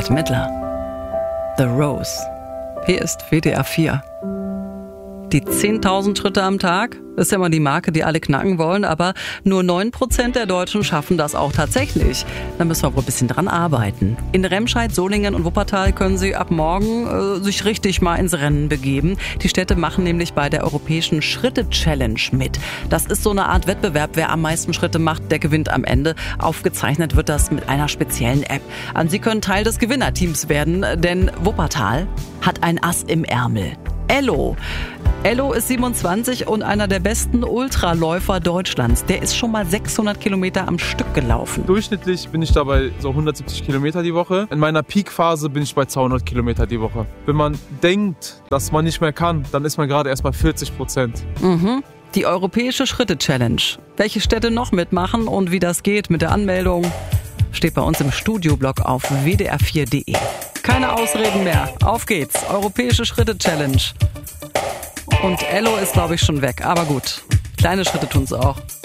Bette Midler. The Rose. Hier ist WDR 4. Die 10.000 Schritte am Tag ist ja immer die Marke, die alle knacken wollen, aber nur 9% der Deutschen schaffen das auch tatsächlich. Da müssen wir wohl ein bisschen dran arbeiten. In Remscheid, Solingen und Wuppertal können Sie ab morgen sich richtig mal ins Rennen begeben. Die Städte machen nämlich bei der Europäischen Schritte-Challenge mit. Das ist so eine Art Wettbewerb, wer am meisten Schritte macht, der gewinnt am Ende. Aufgezeichnet wird das mit einer speziellen App. Sie können Teil des Gewinnerteams werden, denn Wuppertal hat ein Ass im Ärmel. Ello. Ello ist 27 und einer der besten Ultraläufer Deutschlands. Der ist schon mal 600 Kilometer am Stück gelaufen. Durchschnittlich bin ich dabei so 170 Kilometer die Woche. In meiner Peakphase bin ich bei 200 Kilometer die Woche. Wenn man denkt, dass man nicht mehr kann, dann ist man gerade erst bei 40%. Die Europäische Schritte-Challenge. Welche Städte noch mitmachen und wie das geht mit der Anmeldung, steht bei uns im Studioblog auf wdr4.de. Keine Ausreden mehr. Auf geht's. Europäische Schritte-Challenge. Und Ello ist, glaube ich, schon weg. Aber gut, kleine Schritte tun's auch.